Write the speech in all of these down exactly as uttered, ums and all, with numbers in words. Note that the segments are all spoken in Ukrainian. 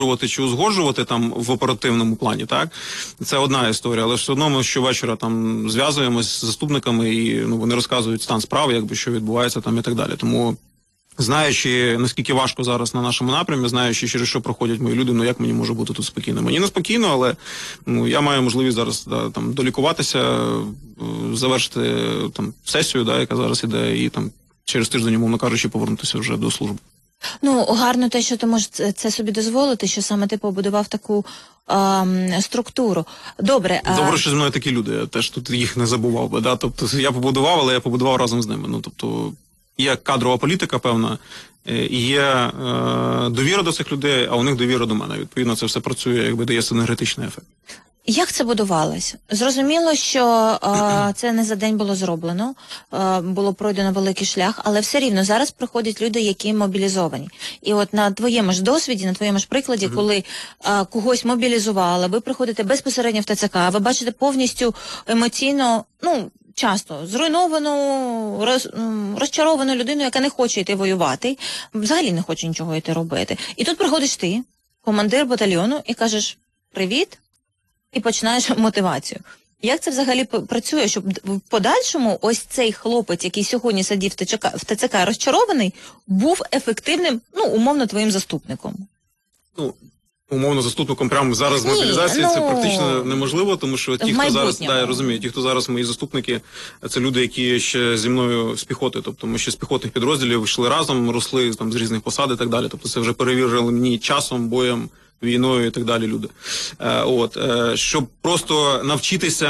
чи узгоджувати там в оперативному плані, так? Це одна історія, але все одно ми щовечора там зв'язуємось з заступниками і ну, вони розказують стан справи, якби що відбувається там і так далі. Тому, знаючи, наскільки важко зараз на нашому напрямі, знаючи, через що проходять мої люди, ну як мені може бути тут спокійно? Мені не спокійно, але ну, я маю можливість зараз да, там, долікуватися, завершити там сесію, да, яка зараз іде, і там через тиждень, умовно кажучи, повернутися вже до служби. Ну, гарно те, що ти можеш це собі дозволити, що саме ти побудував таку ем, структуру. Добре. А... Добре, що зі мною такі люди, я теж тут їх не забував би, да? Тобто я побудував, але я побудував разом з ними. Ну, тобто є кадрова політика певна, і є е, довіра до цих людей, а у них довіра до мене. Відповідно, це все працює, якби дає синергетичний ефект. Як це будувалося? Зрозуміло, що е, це не за день було зроблено, е, було пройдено великий шлях, але все рівно зараз приходять люди, які мобілізовані. І от на твоєму ж досвіді, на твоєму ж прикладі, mm-hmm. коли е, когось мобілізували, ви приходите безпосередньо в ТЦК, ви бачите повністю емоційно, ну, часто зруйновану, роз, розчаровану людину, яка не хоче йти воювати, взагалі не хоче нічого йти робити. І тут приходиш ти, командир батальйону, і кажеш «Привіт», і починаєш мотивацію. Як це взагалі працює, щоб в подальшому ось цей хлопець, який сьогодні сидів в ТЦК, в ТЦК розчарований, був ефективним, ну, умовно, твоїм заступником? Ну, умовно, заступником прямо зараз з мобілізації ну, це практично неможливо, тому що ті, хто зараз, да, я розумію, ті, хто зараз мої заступники, це люди, які ще зі мною з піхоти, тобто ми ще з піхотних підрозділів йшли разом, росли там з різних посад і так далі, тобто це вже перевірили мені часом, боєм, війною і так далі люди. Е, от, е, щоб просто навчитися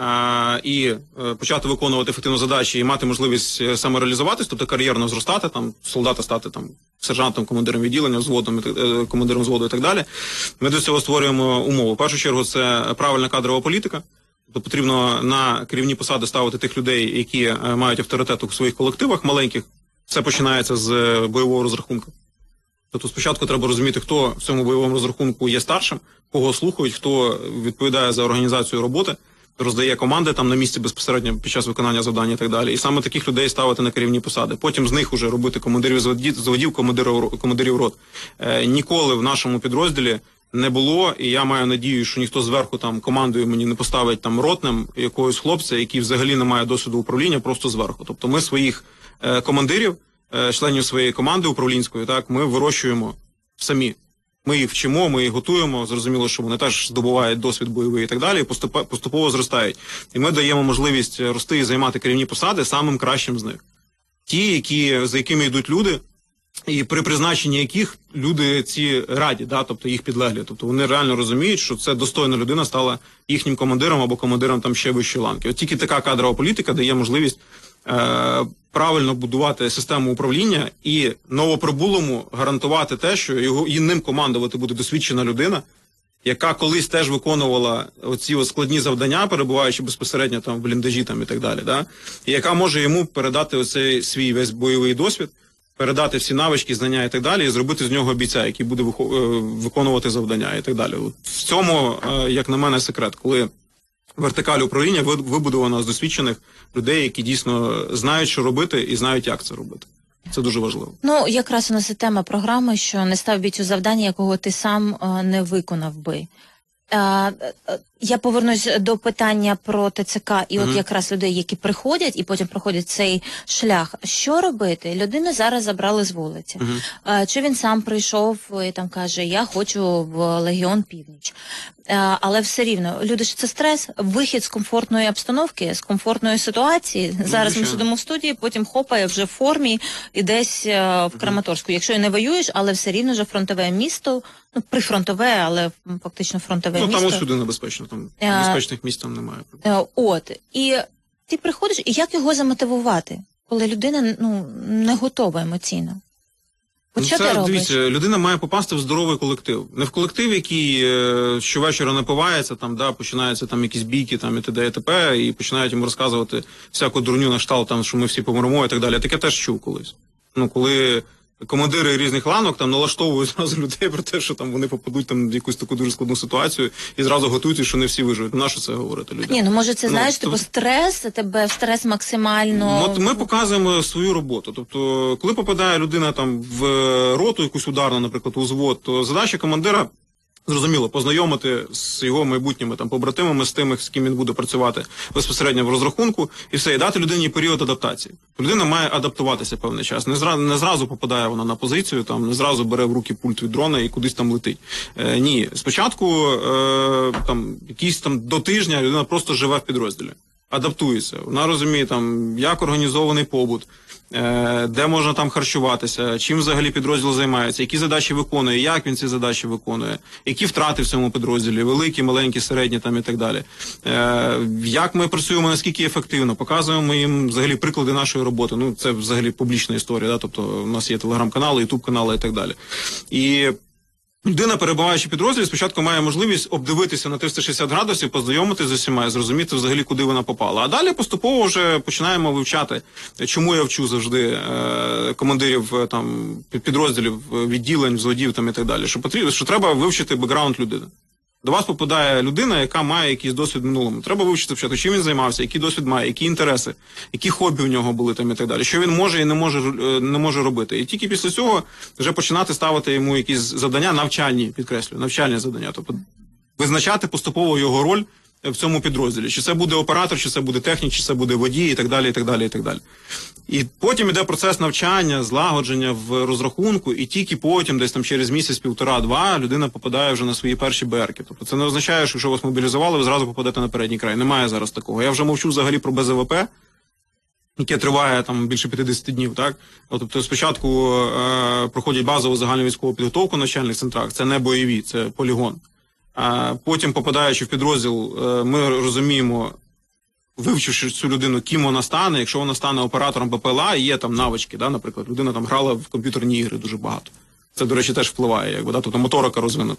е, і е, почати виконувати ефективну задачу і мати можливість самореалізуватись, тобто кар'єрно зростати, там, солдата стати там сержантом, командиром відділення, взводом, е, командиром взводу і так далі, ми до цього створюємо умови. В першу чергу це правильна кадрова політика. Тобто потрібно на керівні посади ставити тих людей, які е, мають авторитет у своїх колективах маленьких. Все починається з е, бойового розрахунку. Тобто спочатку треба розуміти, хто в цьому бойовому розрахунку є старшим, кого слухають, хто відповідає за організацію роботи, роздає команди там на місці безпосередньо під час виконання завдань і так далі. І саме таких людей ставити на керівні посади. Потім з них уже робити командирів зводів, командирів, командирів рот. Е, ніколи в нашому підрозділі не було, і я маю надію, що ніхто зверху там командою мені не поставить там ротним якогось хлопця, який взагалі не має досвіду управління, просто зверху. Тобто ми своїх е, командирів, членів своєї команди управлінської, так, ми вирощуємо самі. Ми їх вчимо, ми їх готуємо, зрозуміло, що вони теж здобувають досвід бойовий і так далі, і поступово, поступово зростають. І ми даємо можливість рости і займати керівні посади самим кращим з них. Ті, які, за якими йдуть люди, і при призначенні яких люди ці раді, да, тобто їх підлеглі. Тобто вони реально розуміють, що це достойна людина стала їхнім командиром або командиром там ще вищої ланки. От тільки така кадрова політика дає можливість е правильно будувати систему управління і новоприбулому гарантувати те, що його і ним командувати буде досвідчена людина, яка колись теж виконувала оці от складні завдання, перебуваючи безпосередньо там в бліндажі там і так далі, да? І яка може йому передати оцей свій весь бойовий досвід, передати всі навички, знання і так далі, і зробити з нього бійця, який буде виконувати завдання і так далі. От в цьому, як на мене, секрет, коли вертикаль управління вибудована з досвідчених людей, які дійсно знають, що робити і знають, як це робити. Це дуже важливо. Ну, якраз у нас і тема програми, що не став бійцю завдання, якого ти сам е, не виконав би. Е, е, я повернусь до питання про ТЦК і от mm-hmm. якраз людей, які приходять і потім проходять цей шлях. Що робити? Людину зараз забрали з вулиці. Mm-hmm. Е, чи він сам прийшов і там каже, я хочу в Легіон Північ. Е, але все рівно, люди ж це стрес, вихід з комфортної обстановки, з комфортної ситуації. Mm-hmm. Зараз ми сидимо в студії, потім хопає вже в формі і десь е, в Краматорську. Mm-hmm. Якщо і не воюєш, але все рівно вже фронтове місто, ну прифронтове, але фактично фронтове ну, місто. Ну там усюди небезпечно. Там безпечних місць там немає. От. І ти приходиш, і як його замотивувати, коли людина ну, не готова емоційно? От ну, що це, ти робиш? Дивіться, людина має попасти в здоровий колектив. Не в колектив, який е, щовечора напивається, там, да, починаються там якісь бійки, там, і т.д. і т.п. і починають йому розказувати всяку дурню на штал, там, що ми всі помремо і так далі. Я таке теж чув колись. Ну, коли командири різних ланок там налаштовують зразу людей про те, що там вони попадуть там в якусь таку дуже складну ситуацію і зразу готуються, що не всі виживуть. На що це говорити людям? Ні, ну може це, ну, знаєш, то... типу стрес, тебе в стрес максимально... От ми показуємо свою роботу. Тобто, коли попадає людина там в роту, якусь ударну, наприклад, у взвод, то задача командира Зрозуміло, познайомити з його майбутніми там побратимами, з тими, з ким він буде працювати безпосередньо в розрахунку, і все, і дати людині період адаптації. Людина має адаптуватися певний час. Не зразу, не зразу попадає вона на позицію, там не зразу бере в руки пульт від дрона і кудись там летить. Е, ні, спочатку е, там якісь там до тижня людина просто живе в підрозділі, адаптується. Вона розуміє там, як організований побут, де можна там харчуватися, чим взагалі підрозділ займається, які задачі виконує, як він ці задачі виконує, які втрати в цьому підрозділі, великі, маленькі, середні там і так далі. Як ми працюємо, наскільки ефективно, показуємо їм взагалі приклади нашої роботи. Ну, це взагалі публічна історія, да? Тобто у нас є телеграм-канали, ютуб-канали і так далі. І людина, перебуваючи в підрозділі, спочатку має можливість обдивитися на триста шістдесят градусів, познайомитися з усіма, зрозуміти взагалі, куди вона попала. А далі поступово вже починаємо вивчати, чому я вчу завжди е, командирів там, підрозділів, відділень, взводів там, і так далі. Що, потрібно, що треба вивчити бекграунд людини. До вас попадає людина, яка має якийсь досвід в минулому. Треба вивчити спочатку, чим він займався, який досвід має, які інтереси, які хобі у нього були там і так далі, що він може і не може, не може робити. І тільки після цього вже починати ставити йому якісь завдання, навчальні, підкреслюю, навчальні завдання. Тобто визначати поступово його роль в цьому підрозділі. Чи це буде оператор, чи це буде технік, чи це буде водій і так далі, і так далі, і так далі. І потім іде процес навчання, злагодження в розрахунку, і тільки потім, десь там через місяць, півтора-два, людина попадає вже на свої перші берки. Тобто це не означає, що якщо вас мобілізували, ви зразу попадете на передній край. Немає зараз такого. Я вже мовчу взагалі про Б З В П, яке триває там більше п'ятдесят днів, так? Тобто спочатку е, проходять базову загальну військову підготовку в навчальних центрах, це не бойові, це полігон. А потім, попадаючи в підрозділ, е, ми розуміємо, вивчивши цю людину, ким вона стане, якщо вона стане оператором Б П Л А, і є там навички, да, наприклад, людина там грала в комп'ютерні ігри дуже багато. Це, до речі, теж впливає, якби, да, тобто моторика розвинута.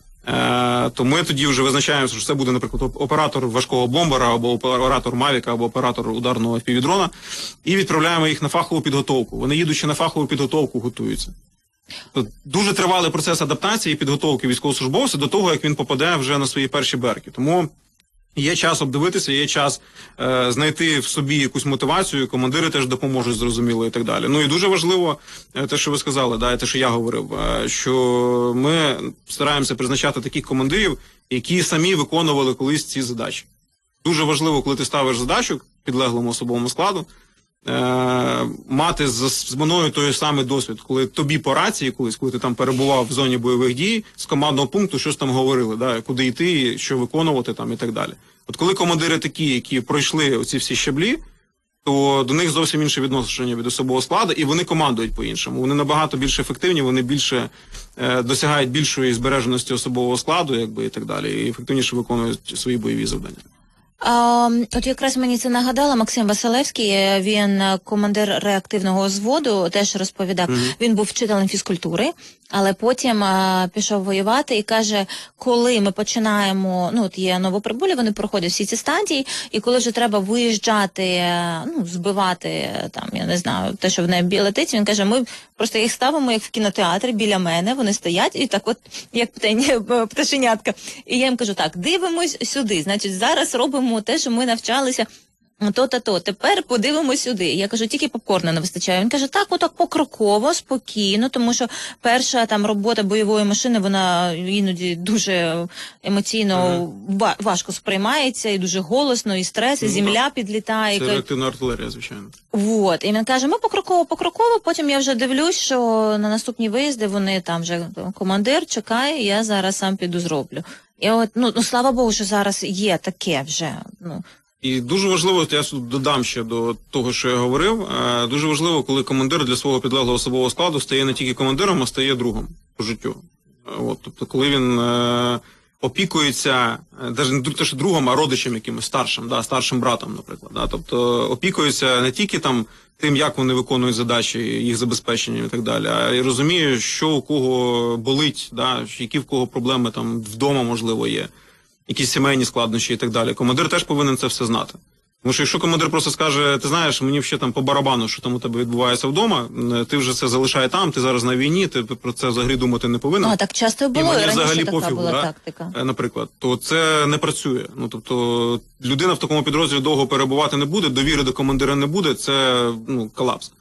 Е, то ми тоді вже визначаємося, що це буде, наприклад, оператор важкого бомбера, або оператор Мавіка, або оператор ударного еф пі ві-дрона, і відправляємо їх на фахову підготовку. Вони, їдучи на фахову підготовку, готуються. Тобто, дуже тривалий процес адаптації і підготовки військовослужбовця до того, як він попаде вже на свої перші берки. Тому є час обдивитися, є час е, знайти в собі якусь мотивацію, командири теж допоможуть, зрозуміло, і так далі. Ну і дуже важливо е, те, що ви сказали, да, те, що я говорив, е, що ми стараємося призначати таких командирів, які самі виконували колись ці задачі. Дуже важливо, коли ти ставиш задачу підлеглому особовому складу, е, мати з, з мною той самий досвід, коли тобі по рації колись, коли ти там перебував в зоні бойових дій, з командного пункту щось там говорили, да, куди йти, що виконувати там і так далі. От коли командири такі, які пройшли оці всі щаблі, то до них зовсім інше відношення від особового складу, і вони командують по-іншому. Вони набагато більш ефективні, вони більше е, досягають більшої збереженості особового складу, якби, і так далі, і ефективніше виконують свої бойові завдання. А, от якраз мені це нагадало, Максим Василевський, він командир реактивного взводу, теж розповідав, mm-hmm. він був вчителем фізкультури, але потім а, пішов воювати і каже, коли ми починаємо, ну от є новоприбулі, вони проходять всі ці стадії, і коли вже треба виїжджати, ну, збивати, там, я не знаю, те, що в небі летить, він каже, ми просто їх ставимо, як в кінотеатрі, біля мене, вони стоять, і так от, як пташенятка. І я їм кажу, так, дивимось сюди, значить, зараз робимо те, що ми навчалися то-то, то. Тепер подивимось сюди. Я кажу, тільки попкорну не вистачає. Він каже, так, отак покроково, спокійно, тому що перша там робота бойової машини, вона іноді дуже емоційно ага. важко сприймається, і дуже голосно, і стрес, і ну, земля підлітає. Це реактивна артилерія, звичайно. Вот. І він каже, ми покроково, покроково, потім я вже дивлюсь, що на наступні виїзди вони там вже командир чекає, я зараз сам піду зроблю. І от, ну, ну, слава Богу, що зараз є таке вже, ну. І дуже важливо, я додам ще до того, що я говорив, дуже важливо, коли командир для свого підлеглого особового складу стає не тільки командиром, а стає другом по життю. От, тобто, коли він е, опікується, навіть не те, що другом, а родичем якимось старшим, да, старшим братом, наприклад. Да, тобто опікується не тільки там тим, як вони виконують задачі, їх забезпечення і так далі, а й розуміє, що у кого болить, да, які в кого проблеми там вдома, можливо, є. Якісь сімейні складнощі і так далі. Командир теж повинен це все знати. Тому що якщо командир просто скаже, ти знаєш, мені ще там по барабану, що там у тебе відбувається вдома, ти вже це залишає там, ти зараз на війні, ти про це взагалі думати не повинен. А, так часто і було, і раніше взагалі така пофігу, була да? тактика. Наприклад, то це не працює. Ну, тобто, людина в такому підрозділі довго перебувати не буде, довіри до командира не буде, це, ну, колапс.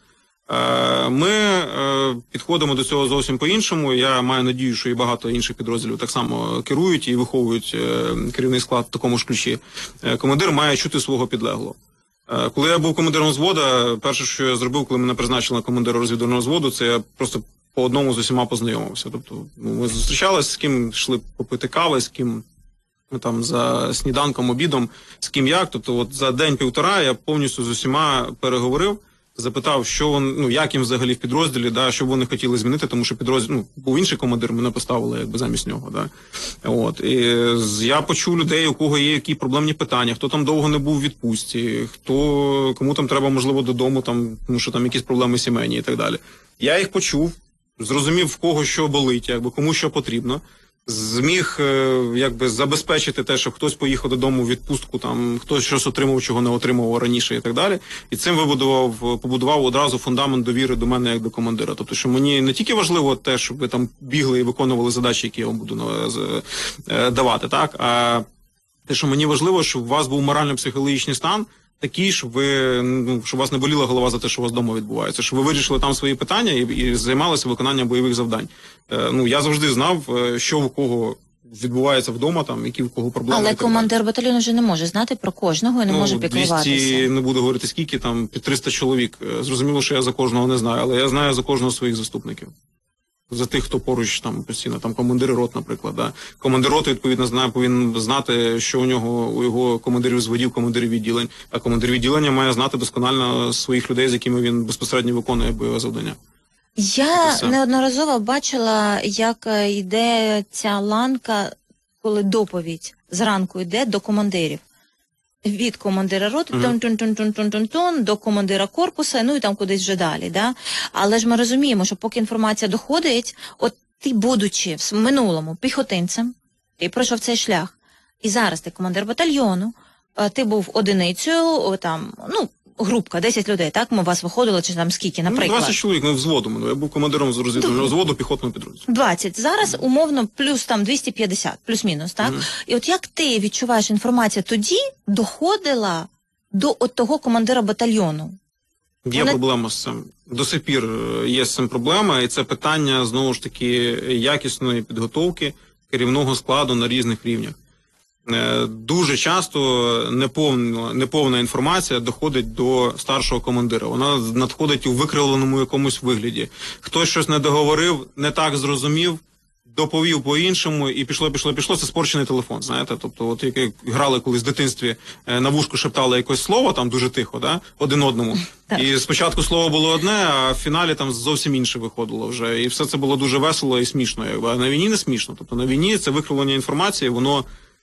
Ми підходимо до цього зовсім по-іншому. Я маю надію, що і багато інших підрозділів так само керують і виховують керівний склад в такому ж ключі. Командир має чути свого підлеглого. Коли я був командиром взвода, перше, що я зробив, коли мене призначили на командира розвідувального взводу, це я просто по одному з усіма познайомився. Тобто ми зустрічалися, з ким йшли попити кави, з ким ми там за сніданком, обідом, з ким як. Тобто от за день-півтора я повністю з усіма переговорив, запитав, що вон, ну, як їм взагалі в підрозділі, да, що б вони хотіли змінити, тому що підрозділ, ну, був інший командир, мене поставили якби замість нього. Да. От. І я почув людей, у кого є які проблемні питання, хто там довго не був у відпустці, хто, кому там треба, можливо, додому, там, тому що там якісь проблеми сімейні і так далі. Я їх почув, зрозумів, в кого що болить, якби, кому що потрібно. Зміг якби забезпечити те, щоб хтось поїхав додому в відпустку, там хтось щось отримав, чого не отримав раніше і так далі. І цим вибудував, побудував одразу фундамент довіри до мене як до командира. Тобто, що мені не тільки важливо те, щоб ви там бігли і виконували задачі, які я вам буду давати, так, а те, що мені важливо, щоб у вас був морально-психологічний стан такий, щоб ви, ну, щоб у вас не боліла голова за те, що у вас вдома відбувається, щоб ви вирішили там свої питання і, і займалися виконанням бойових завдань. Е, ну, я завжди знав, що у кого відбувається вдома, там, які у кого проблеми. Але командир батальйону вже не може знати про кожного і не ну, може піклуватися. двісті, не буду говорити скільки, там, під триста чоловік. Зрозуміло, що я за кожного не знаю, але я знаю за кожного своїх заступників. За тих, хто поруч там постійно, там командири рот, наприклад, да. Командир роти, відповідно, знає, повинен знати, що у нього, у його командирів зводів, командирів відділень. А командир відділення має знати досконально своїх людей, з якими він безпосередньо виконує бойове завдання. Я неодноразово бачила, як йде ця ланка, коли доповідь зранку йде до командирів. Від командира роти тун-тун-тун-тун-тун-тун, до командира корпуса, ну і там кудись вже далі. Да? Але ж ми розуміємо, що поки інформація доходить, от ти, будучи в минулому піхотинцем, ти пройшов цей шлях, і зараз ти командир батальйону, ти був одиницею, там, ну, групка, десять людей, так? Ми вас виходили, чи там скільки, наприклад? двадцять чоловік, ми взводом. Я був командиром з розвідувального взводу піхотного підрозділу. двадцять. Зараз, умовно, плюс там двісті п'ятдесят, плюс-мінус, так? Mm. І от як ти відчуваєш, інформація тоді доходила до от того командира батальйону? Є Вони... проблема з цим. До сих пір є з цим проблема, і це питання, знову ж таки, якісної підготовки керівного складу на різних рівнях. Дуже часто неповна, неповна інформація доходить до старшого командира. Вона надходить у викривленому якомусь вигляді. Хтось щось не договорив, не так зрозумів, доповів по-іншому і пішло, пішло, пішло. Це спорчений телефон, знаєте. Тобто, от як грали колись в дитинстві, на вушку шептали якесь слово, там дуже тихо, да, один одному. Так. І спочатку слово було одне, а в фіналі там зовсім інше виходило вже. І все це було дуже весело і смішно. Якби. А на війні не смішно. Тобто на війні це викривлення інформації, воно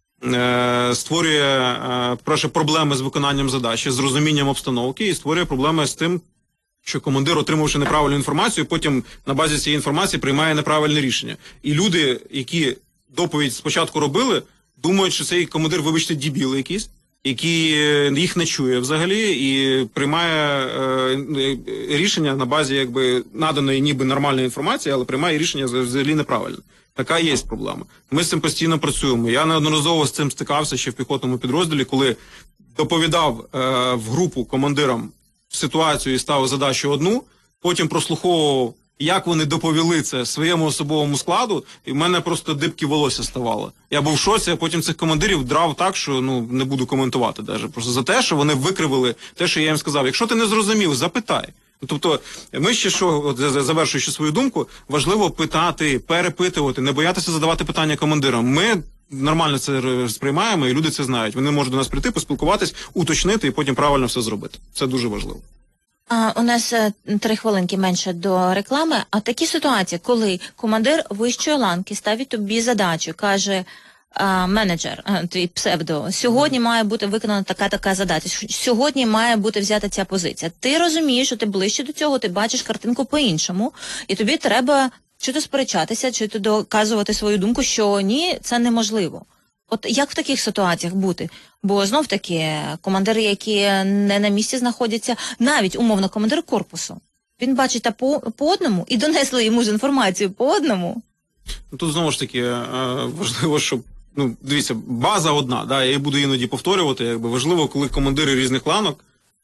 створює, перше, проблеми з виконанням задачі, з розумінням обстановки, і створює проблеми з тим, що командир, отримавши неправильну інформацію, потім на базі цієї інформації приймає неправильне рішення. І люди, які доповідь спочатку робили, думають, що цей командир, вибачте, дебіл якийсь, який їх не чує взагалі і приймає е, рішення на базі якби наданої ніби нормальної інформації, але приймає рішення взагалі неправильно. Така є проблема. Ми з цим постійно працюємо. Я неодноразово з цим стикався ще в піхотному підрозділі, коли доповідав е, в групу командирам ситуацію і ставив задачу одну, потім прослуховував, як вони доповіли це своєму особовому складу, і в мене просто дибки волосся ставало. Я був в шоці, а потім цих командирів драв так, що ну не буду коментувати навіть. Просто за те, що вони викривили те, що я їм сказав. Якщо ти не зрозумів, запитай. Тобто, ми ще що, от, завершуючи свою думку, важливо питати, перепитувати, не боятися задавати питання командирам. Ми нормально це сприймаємо, і люди це знають. Вони можуть до нас прийти, поспілкуватись, уточнити і потім правильно все зробити. Це дуже важливо. А, у нас три хвилинки менше до реклами. А такі ситуації, коли командир вищої ланки ставить тобі задачу, каже... А, менеджер, твій псевдо, сьогодні має бути виконана така-така задача, сьогодні має бути взята ця позиція. Ти розумієш, що ти ближче до цього, ти бачиш картинку по-іншому, і тобі треба чи то сперечатися, чи то доказувати свою думку, що ні, це неможливо. От як в таких ситуаціях бути? Бо знов-таки командири, які не на місці знаходяться, навіть умовно командир корпусу, він бачить та по, по одному, і донесли йому ж інформацію по одному. Тут знову ж таки важливо, щоб ну, дивіться, база одна, да, я її буду іноді повторювати, якби важливо, коли командири різних ланок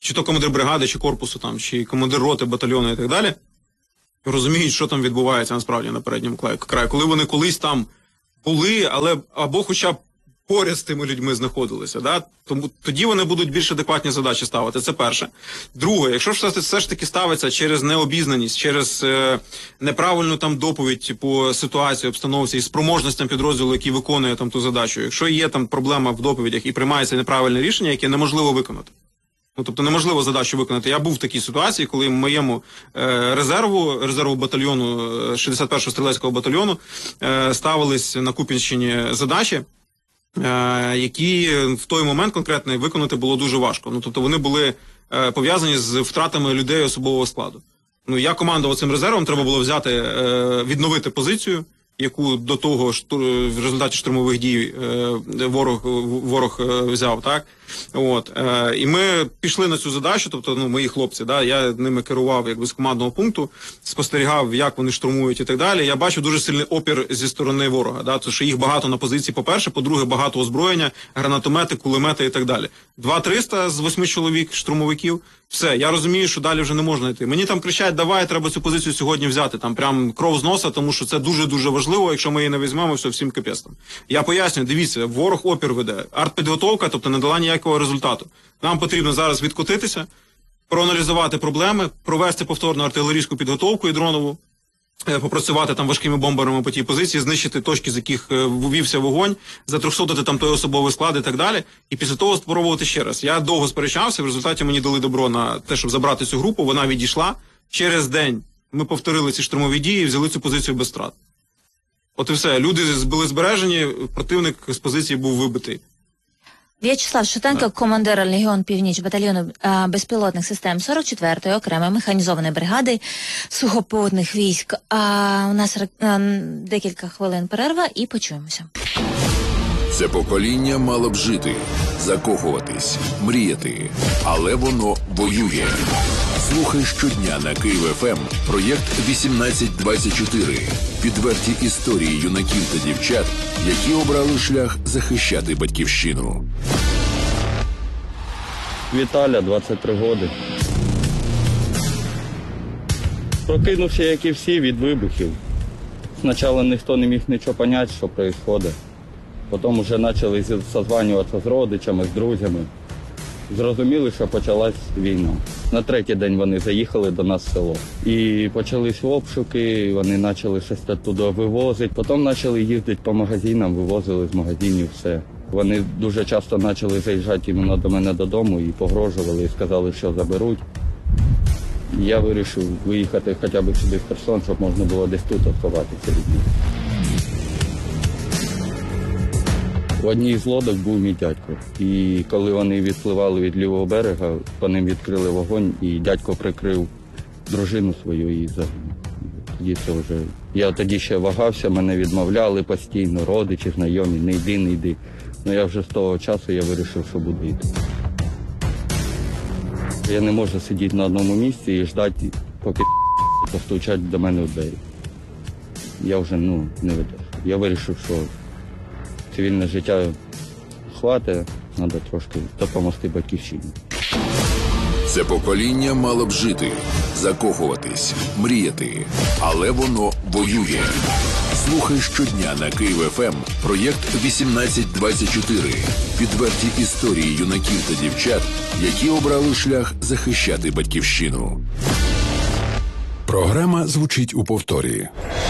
чи то командир бригади, чи корпусу, там, чи командир роти, батальйону і так далі, розуміють, що там відбувається насправді на передньому краї. Коли вони колись там були, але або хоча б поряд з тими людьми знаходилися, да? Тому тоді вони будуть більш адекватні задачі ставити. Це перше. Друге, якщо все, все ж таки ставиться через необізнаність, через е, неправильну там доповідь по ситуації, обстановці і спроможностям підрозділу, який виконує там ту задачу, якщо є там проблема в доповідях і приймається неправильне рішення, яке неможливо виконати. Ну, тобто неможливо задачу виконати. Я був в такій ситуації, коли моєму е, резерву, резерву батальйону, шістдесят першого стрілецького батальйону, е, ставились на Куп'янщині задачі, е, які в той момент конкретно виконати було дуже важко. Ну, тобто вони були е, пов'язані з втратами людей особового складу. Ну, я командував цим резервом, треба було взяти, е, відновити позицію, яку до того в результаті штурмових дій е, ворог, ворог е, взяв, так? От, е, і ми пішли на цю задачу, тобто, ну, мої хлопці, да, я ними керував якби з командного пункту, спостерігав, як вони штурмують і так далі. Я бачу дуже сильний опір зі сторони ворога, да, тому що їх багато на позиції, по-перше, по-друге, багато озброєння, гранатомети, кулемети і так далі. два-триста з восьми чоловік штурмовиків. Все, я розумію, що далі вже не можна йти. Мені там кричать, давай, треба цю позицію сьогодні взяти, там прям кров з носа, тому що це дуже-дуже важливо, якщо ми її не візьмемо, все, всім капець там. Я пояснюю, дивіться, ворог опір веде, артпідготовка, тобто не дала ніякого результату. Нам потрібно зараз відкотитися, проаналізувати проблеми, провести повторну артилерійську підготовку і дронову, попрацювати там важкими бомберами по тій позиції, знищити точки, з яких ввівся вогонь, затрьохсотити там той особовий склад і так далі. І після того спробувати ще раз. Я довго сперечався, в результаті мені дали добро на те, щоб забрати цю групу, вона відійшла. Через день ми повторили ці штурмові дії і взяли цю позицію без втрат. От і все. Люди були збережені, противник з позиції був вибитий. В'ячеслав Шутенко, командир Легіон Північ батальйону а, безпілотних систем сорок четвертої окремої механізованої бригади сухопутних військ. А, у нас а, декілька хвилин перерва і почуємося. Це покоління мало б жити, закохуватись, мріяти, але воно воює. Слухай щодня на Київ еф ем проєкт вісімнадцять двадцять чотири. Підверті історії юнаків та дівчат, які обрали шлях захищати батьківщину. Віталя, двадцять три роки. Прокинувся, як і всі, від вибухів. Спочатку ніхто не міг нічого зрозуміти, що відбувається. Потім вже почали созванюватися з родичами, з друзями. Зрозуміли, що почалась війна. На третій день вони заїхали до нас в село. І почались обшуки, вони почали щось туди вивозити. Потім почали їздити по магазинам, вивозили з магазинів все. Вони дуже часто почали заїжджати іменно до мене додому і погрожували, і сказали, що заберуть. Я вирішив виїхати хоча б сюди в Херсон, щоб можна було десь тут сховатися від них. В одній з лодок був мій дядько. І коли вони відпливали від лівого берега, по ним відкрили вогонь, і дядько прикрив дружину свою і загинув. Тоді це вже... Я тоді ще вагався, мене відмовляли постійно, родичі, знайомі, не йди, не йди. Ну я вже з того часу я вирішив, що буду йти. Я не можу сидіти на одному місці і ждати, поки постучать до мене в двері. Я вже, ну, не видержу. Я вирішив, що цивільне життя хватить, треба трошки допомогти батьківщині. Це покоління мало б жити, закохуватись, мріяти, але воно воює. Слухай щодня на Київ еф ем проєкт вісімнадцять двадцять чотири. Підверті історії юнаків та дівчат, які обрали шлях захищати батьківщину. Програма звучить у повторі.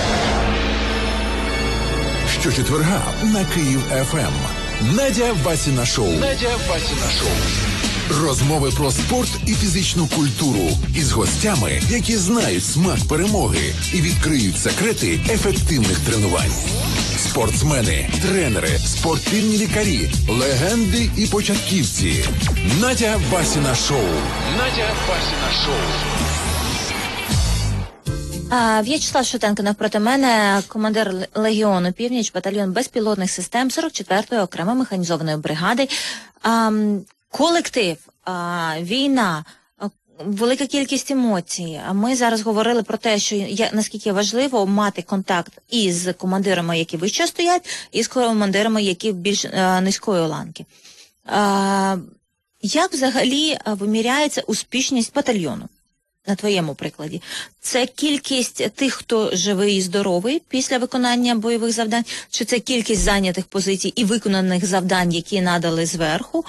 Щочетверга на Київ еф ем. Надя Васіна шоу. Надя Васіна шоу. Розмови про спорт і фізичну культуру із гостями, які знають смак перемоги і відкриють секрети ефективних тренувань. Спортсмени, тренери, спортивні лікарі, легенди і початківці. Надя Васіна шоу. Надя Васіна шоу. В'ячеслав Шутенко навпроти мене, командир Легіону Північ, батальйон безпілотних систем сорок четвертої окремої механізованої бригади. А, колектив, а, війна, а, велика кількість емоцій. А ми зараз говорили про те, що я, наскільки важливо мати контакт із командирами, які вище стоять, і з командирами, які більш а, низької ланки. А, Як взагалі виміряється успішність батальйону? На твоєму прикладі. Це кількість тих, хто живий і здоровий після виконання бойових завдань, чи це кількість зайнятих позицій і виконаних завдань, які надали зверху?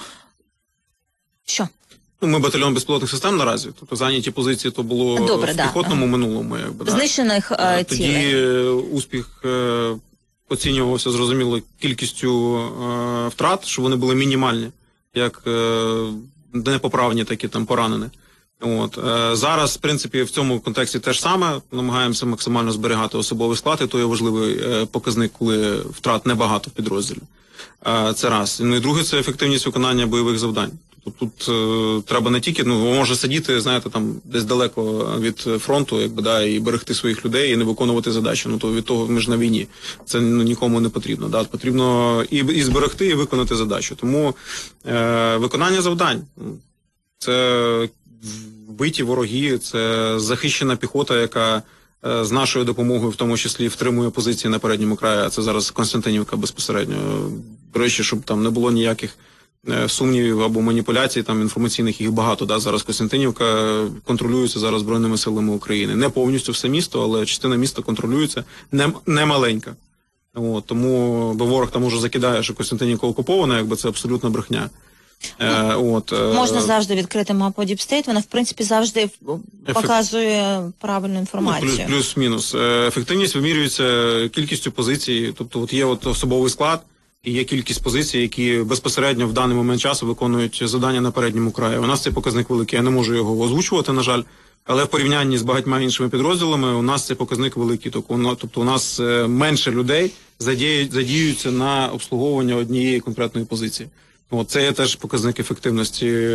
Що? Ну, ми батальйон безпілотних систем наразі, тобто зайняті позиції то було Добре, в да. піхотному минулому. Якби, знищених да. е, Тоді цілей. успіх е, оцінювався, зрозуміло, кількістю е, втрат, що вони були мінімальні, як е, непоправні, так і там поранені. От. Е, зараз, в принципі, в цьому контексті те ж саме, намагаємося максимально зберігати особовий склад, і то є важливий е, показник, коли втрат небагато в підрозділі. Е, це раз. Ну і друге, це ефективність виконання бойових завдань. Тут, тут е, треба не тільки, ну, може сидіти, знаєте, там десь далеко від фронту, якби, да, і берегти своїх людей, і не виконувати задачі. Ну, то від того ми ж на війні. Це, ну, нікому не потрібно. Да. Потрібно і, і зберегти, і виконати задачу. Тому е, виконання завдань – це вбиті вороги, це захищена піхота, яка е, з нашою допомогою, в тому числі, втримує позиції на передньому краї, а це зараз Константинівка безпосередньо. До речі, щоб там не було ніяких сумнівів або маніпуляцій, там інформаційних їх багато. Да? Зараз Костянтинівка контролюється зараз Збройними силами України. Не повністю все місто, але частина міста контролюється, не, не маленька. От, тому, бо ворог там уже закидає, що Костянтинівка окупована, якби це абсолютна брехня. Е, от, Можна е, завжди відкрити мапу Deep State, вона, в принципі, завжди показує правильну інформацію. Ну, плюс, плюс-мінус. Ефективність вимірюється кількістю позицій, тобто от є от особовий склад, і є кількість позицій, які безпосередньо в даний момент часу виконують завдання на передньому краї. У нас цей показник великий, я не можу його озвучувати, на жаль, але в порівнянні з багатьма іншими підрозділами у нас цей показник великий. Тобто у нас менше людей задіюються на обслуговування однієї конкретної позиції. От, це є теж показник ефективності.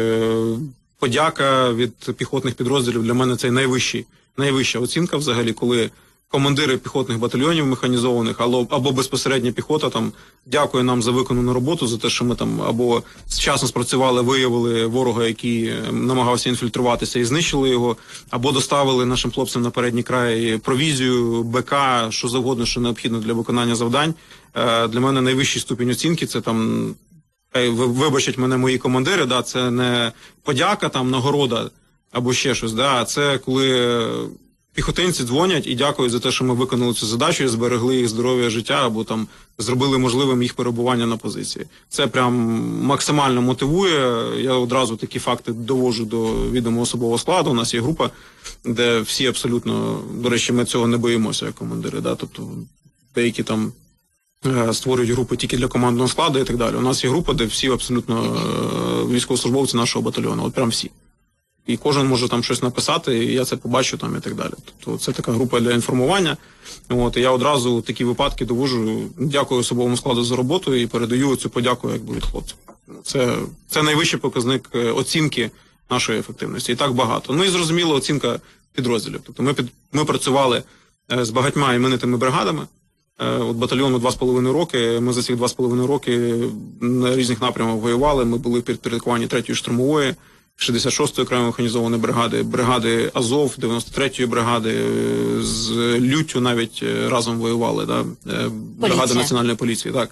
Подяка від піхотних підрозділів для мене це найвищий, найвища оцінка взагалі, коли командири піхотних батальйонів механізованих, або, або безпосередня піхота там дякує нам за виконану роботу, за те, що ми там або вчасно спрацювали, виявили ворога, який намагався інфільтруватися і знищили його, або доставили нашим хлопцям на передній край провізію, БК, що завгодно, що необхідно для виконання завдань. Для мене найвищий ступінь оцінки – це там, вибачать мене мої командири, да, це не подяка, там, нагорода або ще щось, да, це коли піхотинці дзвонять і дякують за те, що ми виконали цю задачу і зберегли їх здоров'я, життя, або там зробили можливим їх перебування на позиції. Це прям максимально мотивує. Я одразу такі факти довожу до відомо особового складу. У нас є група, де всі абсолютно, до речі, ми цього не боїмося як командири, да, тобто деякі там створюють групи тільки для командного складу і так далі. У нас є група, де всі абсолютно військовослужбовці нашого батальйону, от прям всі. І кожен може там щось написати, і я це побачу там і так далі. Тобто це така група для інформування. От, і я одразу такі випадки довожу, дякую особовому складу за роботу і передаю цю подяку якби від хлопців. Це, це найвищий показник оцінки нашої ефективності. І так багато. Ну і зрозуміло, оцінка підрозділів. Тобто ми, під, ми працювали з багатьма іменитими бригадами. От батальйону два з половиною роки, ми за ці два з половиною роки на різних напрямах воювали, ми були в підпорядкуванні третьої штурмової, шістдесят шостої окремої механізованої бригади, бригади Азов, дев'яносто третьої бригади, з Люттю навіть разом воювали, да? Бригада Національної поліції, так.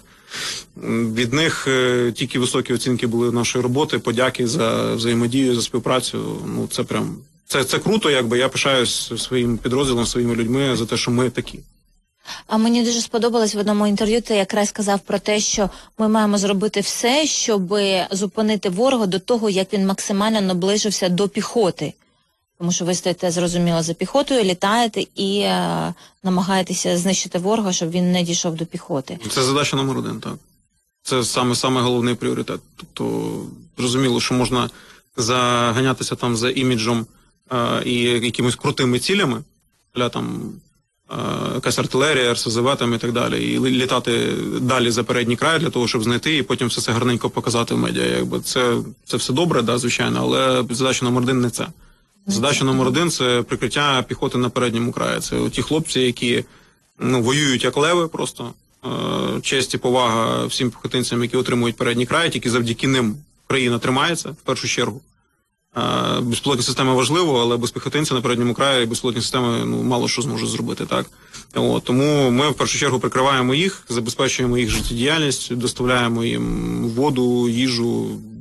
Від них тільки високі оцінки були нашої роботи, подяки за взаємодію, за співпрацю, ну це прям, це, це круто, якби я пишаюсь своїм підрозділом, своїми людьми за те, що ми такі. А мені дуже сподобалось в одному інтерв'ю, ти якраз сказав про те, що ми маємо зробити все, щоб зупинити ворога до того, як він максимально наближився до піхоти. Тому що ви стоїте, зрозуміло, за піхотою, літаєте і е, намагаєтеся знищити ворога, щоб він не дійшов до піхоти. Це задача номер один, так. Це саме, саме головний пріоритет. Тобто, зрозуміло, що можна заганятися там за іміджем е, і якимись крутими цілями, для там якась артилерія, ар ес зет ве там і так далі, і літати далі за передній край для того, щоб знайти, і потім все це гарненько показати в медіа. Якби це, це все добре, да, звичайно, але задача номер один не це. Задача номер один – це прикриття піхоти на передньому краї. Це ті хлопці, які ну, воюють як леви просто. Честь і повага всім піхотинцям, які отримують передній край, тільки завдяки ним країна тримається, в першу чергу. Безпілотні системи важливо, але без піхотинця на передньому краї безпілотні системи ну, мало що зможуть зробити, так. От, тому ми в першу чергу прикриваємо їх, забезпечуємо їх життєдіяльність, доставляємо їм воду, їжу,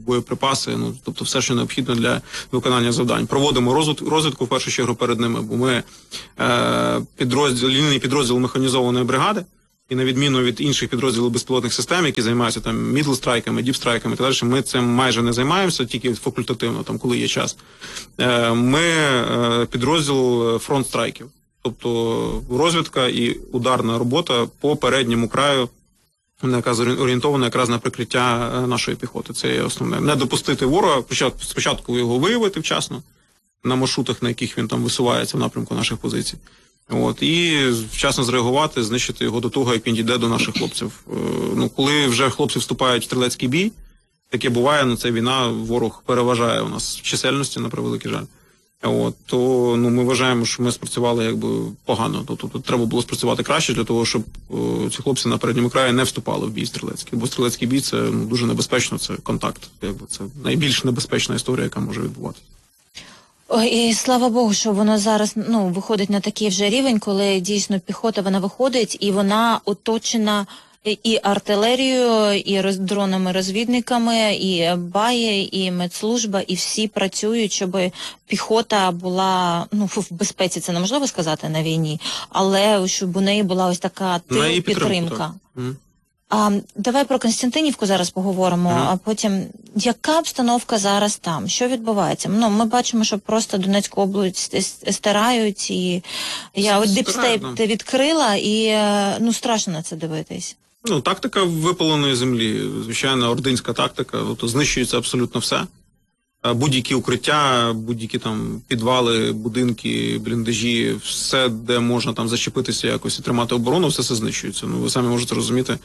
боєприпаси, ну, тобто все, що необхідно для виконання завдань. Проводимо розвитку, розвитку в першу чергу перед ними, бо ми е, підрозділ, лінійний підрозділ механізованої бригади, і на відміну від інших підрозділів безпілотних систем, які займаються там мідл-страйками, діп-страйками і так далі, ми цим майже не займаємося, тільки факультативно, там, коли є час. Е, ми е, підрозділ фронт-страйків, тобто розвідка і ударна робота по передньому краю, яка орієнтована якраз на прикриття нашої піхоти. Це є основне. Не допустити ворога, спочатку його виявити вчасно, на маршрутах, на яких він там висувається в напрямку наших позицій. От, і вчасно зреагувати, знищити його до того, як він дійде до наших хлопців. Ну, коли вже хлопці вступають в стрілецький бій, таке буває, ну, це війна, ворог переважає у нас в чисельності, на превеликий жаль. От, то ну, ми вважаємо, що ми спрацювали якби погано. Тобто тут треба було спрацювати краще для того, щоб о, ці хлопці на передньому краї не вступали в бій стрілецький. Бо стрілецький бій – це ну, дуже небезпечно, це контакт. Якби, це найбільш небезпечна історія, яка може відбуватися. Ой, і слава Богу, що воно зараз ну, виходить на такий вже рівень, коли дійсно піхота вона виходить і вона оточена і артилерією, і роз, дронами-розвідниками, і БАї, і медслужба, і всі працюють, щоб піхота була, ну, в безпеці, це неможливо сказати на війні, але щоб у неї була ось така тил, підтримка. А, давай про Костянтинівку зараз поговоримо, ага. а потім, яка обстановка зараз там? Що відбувається? Ну, ми бачимо, що просто Донецьку область стирають, і я от діпстейп ти відкрила, і ну, страшно на це дивитись. Ну, тактика випаленої землі, звичайно, ординська тактика, тобто знищується абсолютно все. Будь-які укриття, будь-які там підвали, будинки, бліндажі, все, де можна там зачепитися якось і тримати оборону, все це знищується. Ну, ви самі можете розуміти,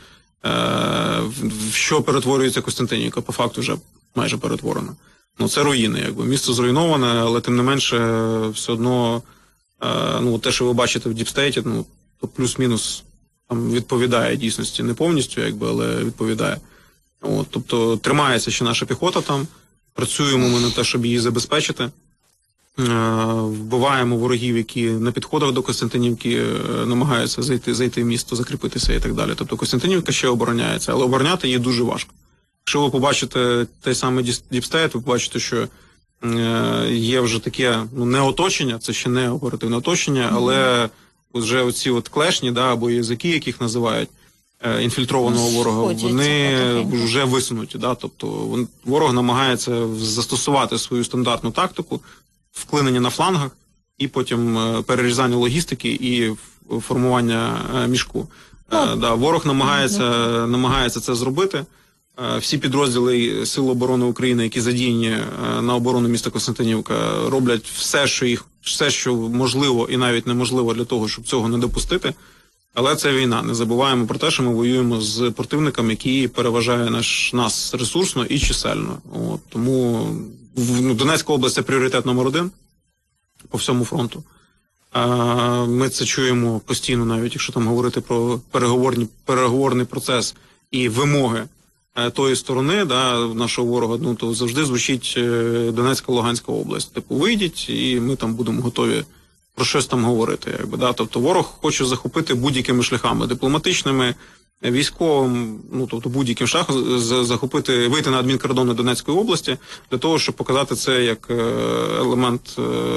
в що перетворюється Костянтинівка, по факту вже майже перетворена. Ну, це руїни, якби. Місто зруйноване, але тим не менше, все одно, ну, те, що ви бачите в діпстейті, ну, то плюс-мінус там відповідає дійсності, не повністю, якби, але відповідає. От, тобто тримається ще наша піхота там, працюємо ми на те, щоб її забезпечити, вбиваємо ворогів, які на підходах до Костянтинівки намагаються зайти, зайти в місто, закріпитися і так далі. Тобто Костянтинівка ще обороняється, але обороняти її дуже важко. Якщо ви побачите той самий діпстейт, ви побачите, що є вже таке, ну, не оточення, це ще не оперативне оточення, але вже оці от клешні, да, або язики, яких називають, інфільтрованого ворога, вони вже висунуті. Да? Тобто ворог намагається застосувати свою стандартну тактику, вклинення на флангах, і потім перерізання логістики і формування мішку. Ну, да, ворог намагається, намагається це зробити. Всі підрозділи Сил оборони України, які задіяні на оборону міста Костянтинівка, роблять все, що їх, все, що можливо і навіть неможливо для того, щоб цього не допустити. Але це війна. Не забуваємо про те, що ми воюємо з противником, який переважає наш, нас ресурсно і чисельно. От, тому ну, Донецька область – це пріоритет номер один по всьому фронту. А, ми це чуємо постійно, навіть якщо там говорити про переговорні, переговорний процес і вимоги тої сторони, да, нашого ворога, ну, то завжди звучить Донецька, Луганська область. Типу, вийдіть, і ми там будемо готові про щось там говорити. Якби, да? Тобто ворог хоче захопити будь-якими шляхами, дипломатичними, військовим, ну, тобто будь-яким шляхом захопити, вийти на адмінкордони Донецької області для того, щоб показати це як елемент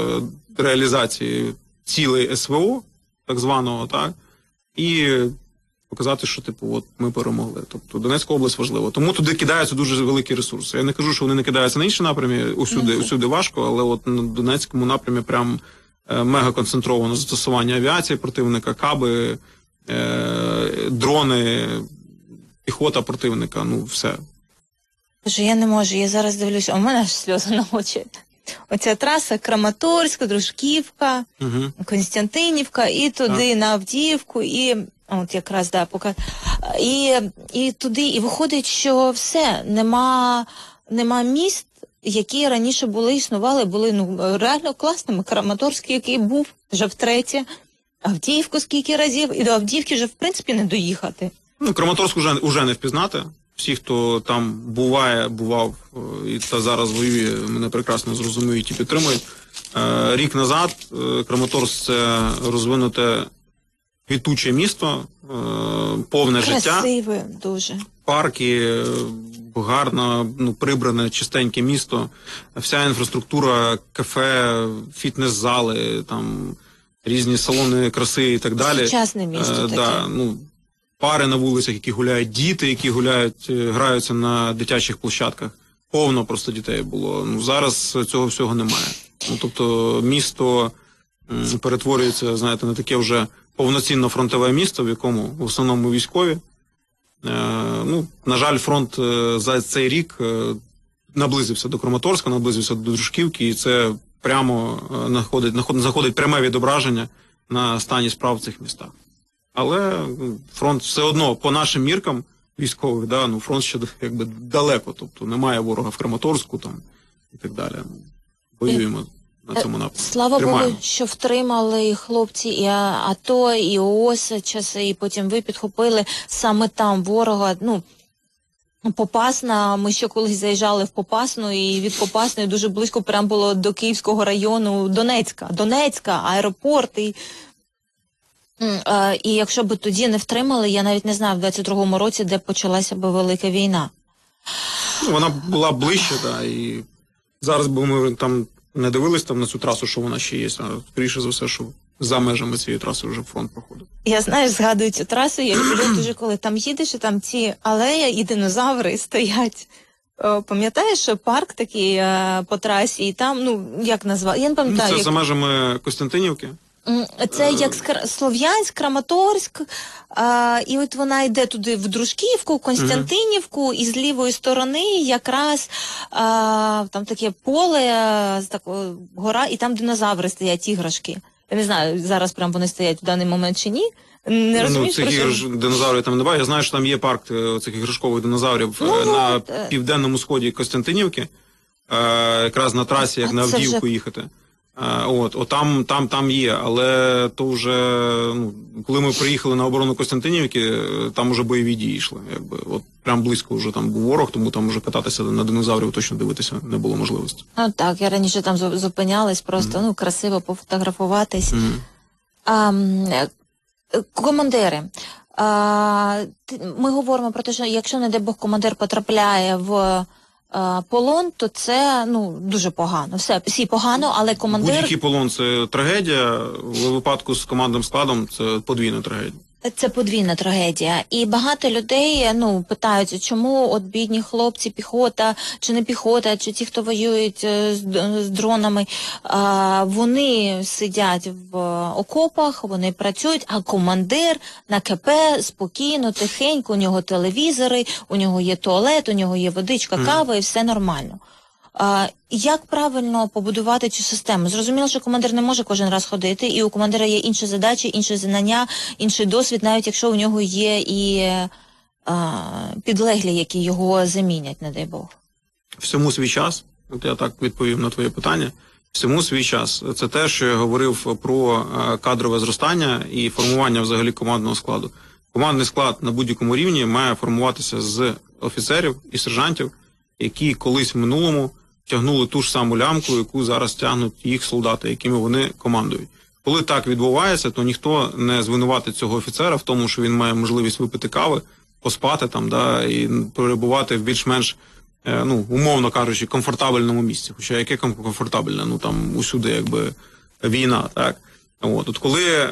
реалізації цілей СВО, так званого, так, і показати, що, типу, от ми перемогли. Тобто Донецька область важлива. Тому туди кидаються дуже великі ресурси. Я не кажу, що вони не кидаються на інші напрямі, усюди, усюди важко, але от на Донецькому напрямі прям мега концентровано застосування авіації противника, каби, е, дрони, піхота противника, ну все. Боже, я не можу, я зараз дивлюся, а у мене аж сльози на очі. Оця траса Краматорськ, Дружківка, угу. Костянтинівка, і туди ага. на Авдіївку, і от якраз, да, поки, і, і туди, і виходить, що все, нема, нема міст, які раніше були, існували, були ну, реально класними. Краматорськ, який був вже втретє, Авдіївку скільки разів, і до Авдіївки вже, в принципі, не доїхати. Ну, Краматорськ уже, уже не впізнати. Всі, хто там буває, бував і та зараз воює, мене прекрасно зрозуміють і підтримують. Е, рік назад е, Краматорськ – це розвинуте квітуче місто, е, повне Красиве, життя. Красиве дуже. Парки, гарно, ну, прибране, чистеньке місто. Вся інфраструктура, кафе, фітнес-зали, там, різні салони краси і так далі. Сучасне місто е, таке. Да, ну, пари на вулицях, які гуляють, діти, які гуляють, граються на дитячих площадках. Повно просто дітей було. Ну, зараз цього всього немає. Ну, тобто місто м, перетворюється, знаєте, на таке вже повноцінно фронтове місто, в якому в основному військові. Е, ну, на жаль, фронт е, за цей рік е, наблизився до Краматорська, наблизився до Дружківки, і це прямо е, находить, находить, заходить пряме відображення на стані справ в цих містах. Але ну, фронт все одно, по нашим міркам військових, да, ну, фронт ще якби далеко, тобто немає ворога в Краматорську там і так далі. Воюємо на цьому напрямку. Слава Тримаємо. Богу, що втримали і хлопці, і АТО, і ООС часи, і потім ви підхопили саме там ворога, ну, Попасна, ми ще колись заїжджали в Попасну, і від Попасної дуже близько прямо було до Київського району Донецька, Донецька, аеропорт, і І якщо б тоді не втримали, я навіть не знаю в двадцять другому році, де почалася б велика війна. Ну, вона була ближче, да, і зараз би ми там не дивились там на цю трасу, що вона ще є, а скоріше за все, що за межами цієї траси вже фронт проходить. Я знаю, згадую цю трасу, я люблю дуже, коли там їдеш, і там ці алеї і динозаври стоять. О, пам'ятаєш, що парк такий а, по трасі, і там, ну, як назвати, я не пам'ятаю. Ну, це як... за межами Костянтинівки. Це як Скр... Слов'янськ, Краматорськ, а, і от вона йде туди в Дружківку, Константинівку, mm-hmm. і з лівої сторони якраз а, там таке поле, з такого гора, і там динозаври стоять, іграшки. Я не знаю, зараз прям вони стоять в даний момент чи ні. Не розумієш, ну, цих про що... динозаврів там немає. Я знаю, що там є парк цих іграшкових динозаврів ну, на от, південному сході Костянтинівки, якраз на трасі, як а на Авдіївку вже... їхати. От, от там, там, там є, але то вже, ну, коли ми приїхали на оборону Костянтинівки, там вже бойові дії йшли, якби, от прям близько вже там був ворог, тому там вже кататися на динозаврів точно дивитися не було можливості. Ну так, я раніше там зупинялась, просто, mm-hmm. ну, красиво пофотографуватись. Mm-hmm. А, командири, а, ми говоримо про те, що якщо, не дай Бог, командир потрапляє в полон, то це, ну, дуже погано. Все, всі погано, але командир... Будь-який полон – це трагедія, в випадку з командним складом – це подвійна трагедія. Це подвійна трагедія. І багато людей, ну, питаються, чому от бідні хлопці, піхота, чи не піхота, чи ті, хто воюють з, з дронами, а, вони сидять в окопах, вони працюють, а командир на КП спокійно, тихенько, у нього телевізори, у нього є туалет, у нього є водичка, кава, mm. і все нормально. А, як правильно побудувати цю систему? Зрозуміло, що командир не може кожен раз ходити, і у командира є інші задачі, інші знання, інший досвід, навіть якщо у нього є і а, підлеглі, які його замінять, не дай Бог. Всьому свій час, от я так відповім на твоє питання, всьому свій час. Це те, що я говорив про кадрове зростання і формування взагалі командного складу. Командний склад на будь-якому рівні має формуватися з офіцерів і сержантів, які колись в минулому тягнули ту ж саму лямку, яку зараз тягнуть їх солдати, якими вони командують. Коли так відбувається, то ніхто не звинуватить цього офіцера в тому, що він має можливість випити кави, поспати там, да, і перебувати в більш-менш, е, ну, умовно кажучи, комфортабельному місці. Хоча яке комфортабельне? Ну, там усюди, якби, війна, так? От, от коли е,